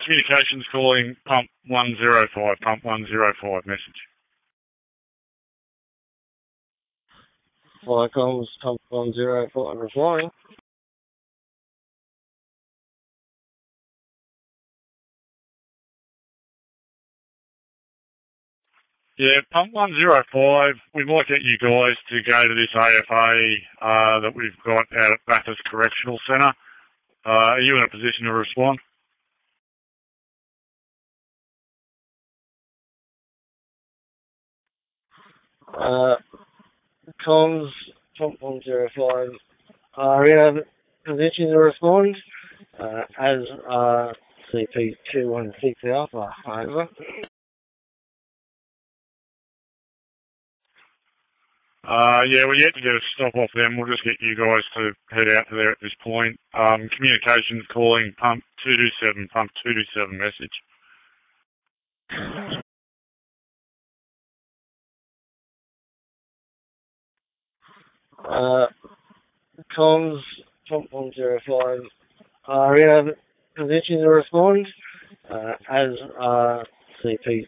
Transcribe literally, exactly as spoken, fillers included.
communications calling pump one zero five, pump one zero five message. Fire comms, pump one zero five replying. Yeah, pump one zero five, we might get you guys to go to this A F A uh, that we've got out at Bathurst Correctional Centre. Uh, are you in a position to respond? Uh, comms, pump one zero five are in a position to respond, uh, as uh, C P two one C P Alpha, over. Uh, yeah, we're yet to get a stop off them. We'll just get you guys to head out to there at this point. Um, communications calling pump two two seven, pump two two seven message. Uh, comms, pump one zero five are in a position to respond, uh, as uh, C P